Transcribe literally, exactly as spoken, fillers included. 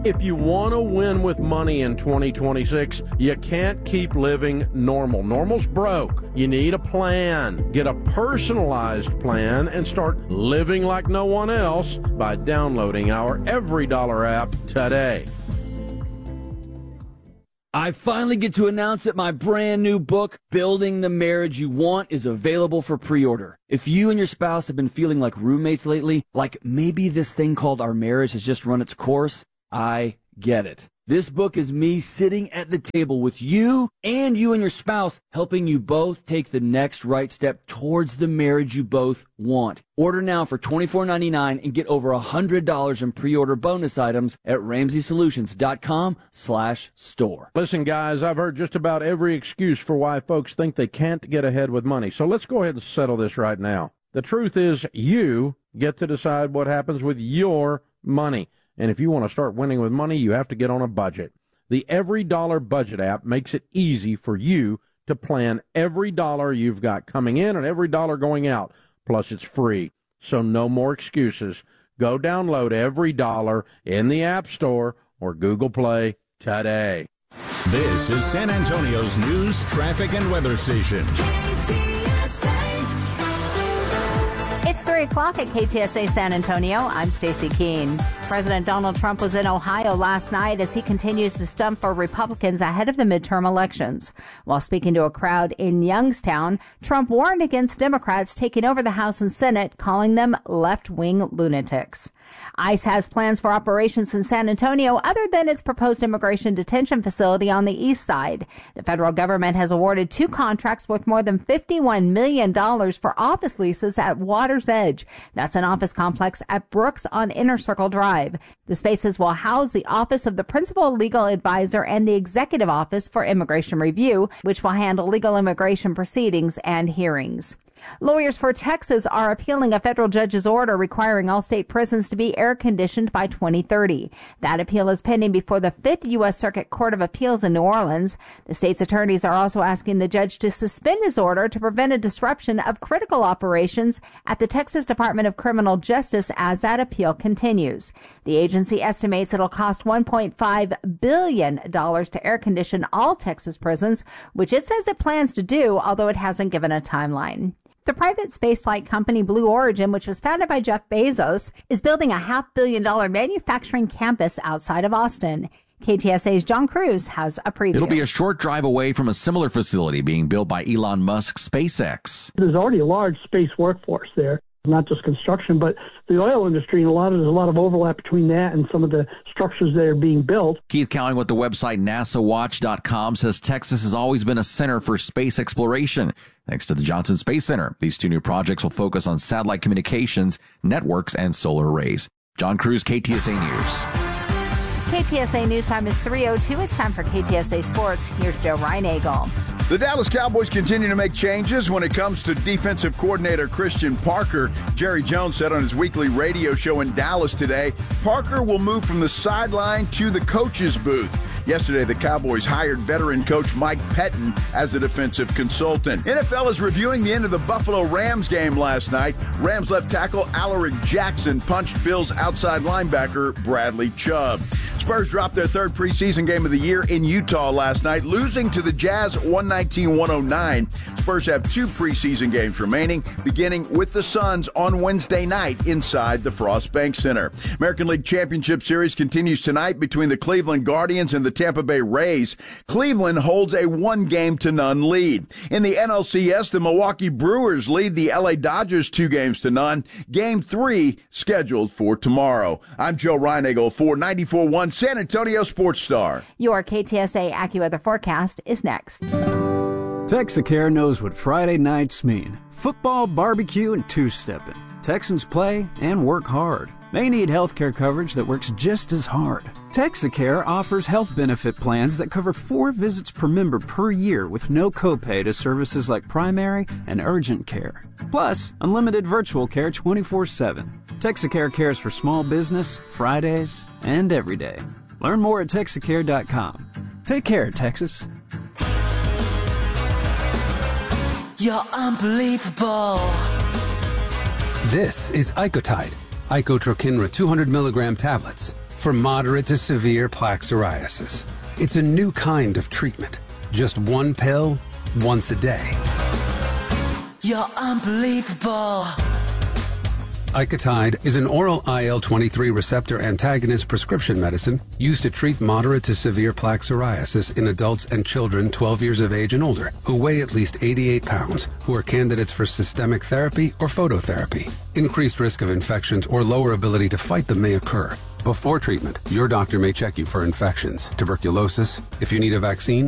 If you want to win with money in twenty twenty-six, you can't keep living normal. Normal's broke. You need a plan. Get a personalized plan and start living like no one else by downloading our Every Dollar app today. I finally get to announce that my brand new book, Building the Marriage You Want, is available for pre-order. If you and your spouse have been feeling like roommates lately, like maybe this thing called our marriage has just run its course, I get it. This book is me sitting at the table with you and you and your spouse, helping you both take the next right step towards the marriage you both want. Order now for twenty-four ninety-nine and get over one hundred dollars in pre-order bonus items at ramsey solutions dot com slash store. Listen, guys, I've heard just about every excuse for why folks think they can't get ahead with money. So let's go ahead and settle this right now. The truth is you get to decide what happens with your money. And if you want to start winning with money, you have to get on a budget. The Every Dollar Budget app makes it easy for you to plan every dollar you've got coming in and every dollar going out. Plus, it's free. So no more excuses. Go download Every Dollar in the App Store or Google Play today. This is San Antonio's news, traffic, and weather station. It's three o'clock at K T S A San Antonio. I'm Stacey Keene. President Donald Trump was in Ohio last night as he continues to stump for Republicans ahead of the midterm elections. While speaking to a crowd in Youngstown, Trump warned against Democrats taking over the House and Senate, calling them left-wing lunatics. ICE has plans for operations in San Antonio other than its proposed immigration detention facility on the east side. The federal government has awarded two contracts worth more than fifty-one million dollars for office leases at Water's Edge. That's an office complex at Brooks on Inner Circle Drive. The spaces will house the Office of the Principal Legal Advisor and the Executive Office for Immigration Review, which will handle legal immigration proceedings and hearings. Lawyers for Texas are appealing a federal judge's order requiring all state prisons to be air-conditioned by twenty thirty. That appeal is pending before the Fifth U S Circuit Court of Appeals in New Orleans. The state's attorneys are also asking the judge to suspend his order to prevent a disruption of critical operations at the Texas Department of Criminal Justice as that appeal continues. The agency estimates it'll cost one point five billion dollars to air-condition all Texas prisons, which it says it plans to do, although it hasn't given a timeline. The private spaceflight company Blue Origin, which was founded by Jeff Bezos, is building a half billion dollar manufacturing campus outside of Austin. K T S A's John Cruz has a preview. It'll be a short drive away from a similar facility being built by Elon Musk's SpaceX. There's already a large space workforce there. Not just construction, but the oil industry, and a lot of there's a lot of overlap between that and some of the structures that are being built. Keith Cowing with the website NASA Watch dot com says Texas has always been a center for space exploration. Thanks to the Johnson Space Center, these two new projects will focus on satellite communications, networks, and solar arrays. John Cruz, K T S A News. K T S A News time is three oh two. It's time for K T S A Sports. Here's Joe Reinagle. The Dallas Cowboys continue to make changes when it comes to defensive coordinator Christian Parker. Jerry Jones said on his weekly radio show in Dallas today, Parker will move from the sideline to the coach's booth. Yesterday, the Cowboys hired veteran coach Mike Pettin as a defensive consultant. N F L is reviewing the end of the Buffalo Rams game last night. Rams left tackle Alaric Jackson punched Bills outside linebacker Bradley Chubb. Spurs dropped their third preseason game of the year in Utah last night, losing to the Jazz one nineteen to one oh nine. Spurs have two preseason games remaining, beginning with the Suns on Wednesday night inside the Frost Bank Center. American League Championship Series continues tonight between the Cleveland Guardians and the Tampa Bay Rays. Cleveland holds a one-game to none lead. In the N L C S, the Milwaukee Brewers lead the L A Dodgers two games to none. Game three scheduled for tomorrow. I'm Joe Reinagle for ninety-four point one San Antonio Sports Star. Your K T S A AccuWeather forecast is next. Texacare knows what Friday nights mean. Football, barbecue, and two-stepping. Texans play and work hard. They need healthcare coverage that works just as hard. Texacare offers health benefit plans that cover four visits per member per year with no copay to services like primary and urgent care. Plus, unlimited virtual care twenty-four seven. Texacare cares for small business, Fridays, and every day. Learn more at Texacare dot com. Take care, Texas. You're unbelievable. This is Icotide, Icotrokinra two hundred milligram tablets. for moderate to severe plaque psoriasis. It's a new kind of treatment. Just one pill, once a day. You're unbelievable. Icotide is an oral I L twenty-three receptor antagonist prescription medicine used to treat moderate to severe plaque psoriasis in adults and children twelve years of age and older who weigh at least eighty-eight pounds, who are candidates for systemic therapy or phototherapy. Increased risk of infections or lower ability to fight them may occur. Before treatment, your doctor may check you for infections, tuberculosis. If you need a vaccine,